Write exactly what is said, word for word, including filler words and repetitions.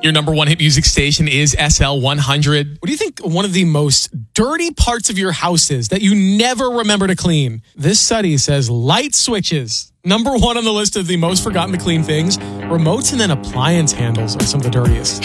Your number one hit music station is S L one hundred. What do you think one of the most dirty parts of your house is that you never remember to clean? This study says light switches. Number one on the list of the most forgotten to clean things. Remotes and then appliance handles are some of the dirtiest.